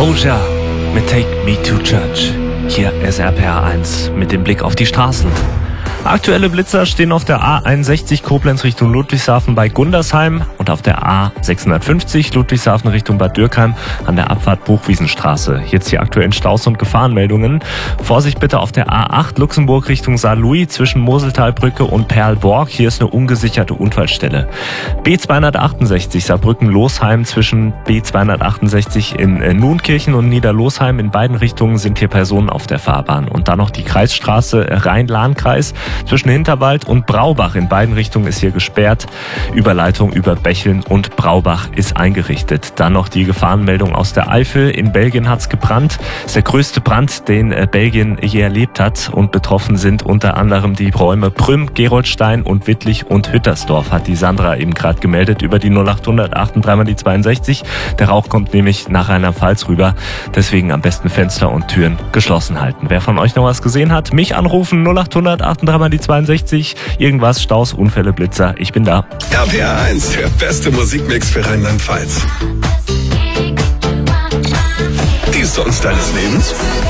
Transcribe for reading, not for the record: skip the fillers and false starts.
Roja mit Take Me to Church. Hier ist RPR 1 mit dem Blick auf die Straßen. Aktuelle Blitzer stehen auf der A61 Koblenz Richtung Ludwigshafen bei Gundersheim und auf der A650 Ludwigshafen Richtung Bad Dürkheim an der Abfahrt Buchwiesenstraße. Jetzt die aktuellen Staus- und Gefahrenmeldungen. Vorsicht bitte auf der A8 Luxemburg Richtung Saarlouis zwischen Moseltalbrücke und Perlborg. Hier ist eine ungesicherte Unfallstelle. B268 Saarbrücken-Losheim zwischen B268 in Nuenkirchen und Niederlosheim. In beiden Richtungen sind hier Personen auf der Fahrbahn. Und dann noch die Kreisstraße Rhein-Lahn-Kreis zwischen Hinterwald und Braubach. In beiden Richtungen ist hier gesperrt. Überleitung über Becheln und Braubach ist eingerichtet. Dann noch die Gefahrenmeldung aus der Eifel. In Belgien hat's gebrannt. Das ist der größte Brand, den Belgien je erlebt hat. Und betroffen sind unter anderem die Räume Prüm, Geroldstein und Wittlich und Hüttersdorf, hat die Sandra eben gerade gemeldet über die 0800 38 die 62. Der Rauch kommt nämlich nach Rheinland-Pfalz rüber. Deswegen am besten Fenster und Türen geschlossen halten. Wer von euch noch was gesehen hat, mich anrufen 0800 38 die 62. Irgendwas, Staus, Unfälle, Blitzer. Ich bin da. RPR 1, der beste Musikmix für Rheinland-Pfalz. Die Songs deines Lebens?